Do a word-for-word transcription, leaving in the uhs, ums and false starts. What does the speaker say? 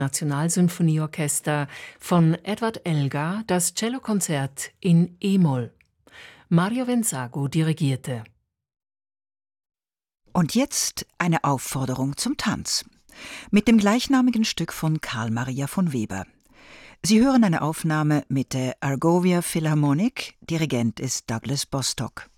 Nationalsinfonieorchester von Edward Elgar das Cellokonzert in E-Moll. Mario Venzago dirigierte. Und jetzt eine Aufforderung zum Tanz. Mit dem gleichnamigen Stück von Carl Maria von Weber. Sie hören eine Aufnahme mit der Argovia Philharmonic, Dirigent ist Douglas Bostock.